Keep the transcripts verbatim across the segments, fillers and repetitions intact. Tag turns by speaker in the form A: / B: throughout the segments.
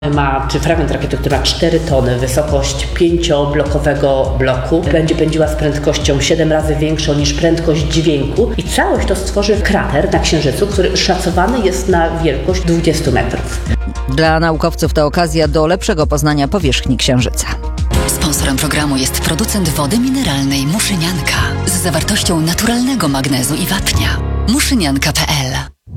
A: Ma, czy fragment rakiety, który ma cztery tony, wysokość pięcioblokowego bloku, będzie pędziła z prędkością siedem razy większą niż prędkość dźwięku i całość to stworzy krater na Księżycu, który szacowany jest na wielkość dwadzieścia metrów.
B: Dla naukowców to okazja do lepszego poznania powierzchni Księżyca.
C: Sponsorem programu jest producent wody mineralnej Muszynianka z zawartością naturalnego magnezu i wapnia. muszynianka kropka pe el.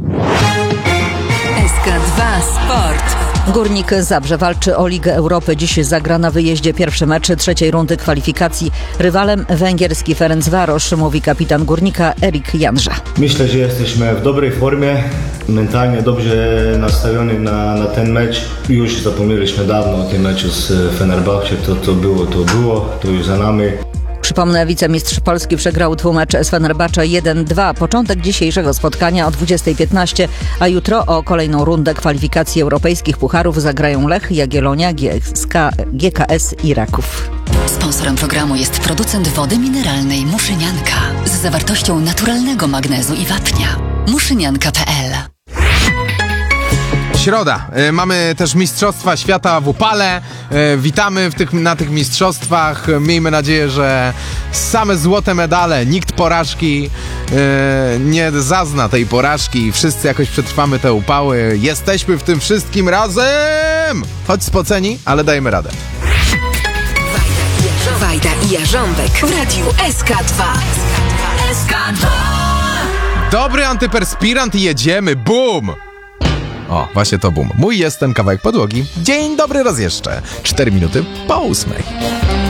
D: S K dwa Sport.
B: Górnik Zabrze walczy o Ligę Europy. Dziś zagra na wyjeździe pierwszy mecz trzeciej rundy kwalifikacji. Rywalem węgierski Ferencvaros, mówi kapitan Górnika Erik Janża.
E: Myślę, że jesteśmy w dobrej formie, mentalnie dobrze nastawieni na, na ten mecz. Już zapomnieliśmy dawno o tym meczu z Fenerbahce. To, to było, to było, to już za nami.
B: Przypomnę, wicemistrz Polski przegrał dwumecz z Fenerbahce jeden dwa. Początek dzisiejszego spotkania o dwudziestej piętnaście, a jutro o kolejną rundę kwalifikacji europejskich pucharów zagrają Lech, Jagiellonia, G K S i Raków.
C: Sponsorem programu jest producent wody mineralnej Muszynianka z zawartością naturalnego magnezu i wapnia. muszynianka kropka pe el.
F: Środa. E, mamy też Mistrzostwa Świata w upale. E, witamy w tych, na tych mistrzostwach. Miejmy nadzieję, że same złote medale, nikt porażki e, nie zazna tej porażki. Wszyscy jakoś przetrwamy te upały. Jesteśmy w tym wszystkim razem! Choć spoceni, ale dajemy radę.
D: Wajda i Jarząbek w radiu S K dwa. S K dwa.
F: Dobry antyperspirant i jedziemy. Bum! O, właśnie to bum. Mój jest ten kawałek podłogi. Dzień dobry raz jeszcze. Cztery minuty po ósmej.